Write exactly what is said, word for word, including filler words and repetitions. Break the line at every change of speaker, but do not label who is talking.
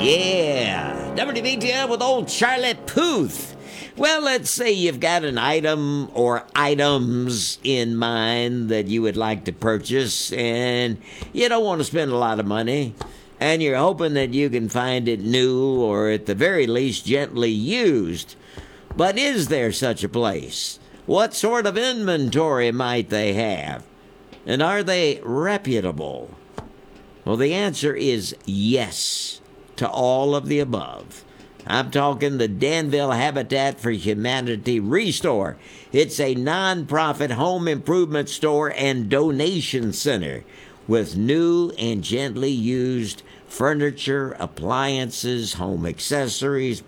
Yeah, W B T L with old Charlie Puth. Well, let's say you've got an item or items in mind that you would like to purchase, and you don't want to spend a lot of money, and you're hoping that you can find it new or at the very least gently used. But is there such a place? What sort of inventory might they have? And are they reputable? Well, the answer is yes to all of the above. I'm talking the Danville Habitat for Humanity Restore. It's a nonprofit home improvement store and donation center with new and gently used furniture, appliances, home accessories,